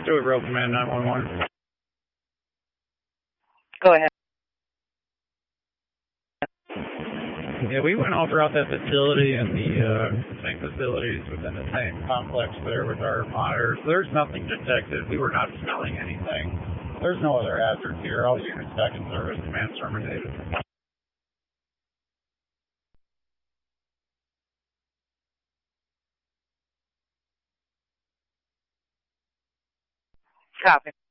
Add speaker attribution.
Speaker 1: Do it, Real Command 911.
Speaker 2: Go ahead.
Speaker 1: Yeah, we went all throughout that facility and the same facilities within the same complex there with our monitors. There's nothing detected. We were not smelling anything. There's no other hazards here. All units back in service. Command terminated.
Speaker 2: Copy.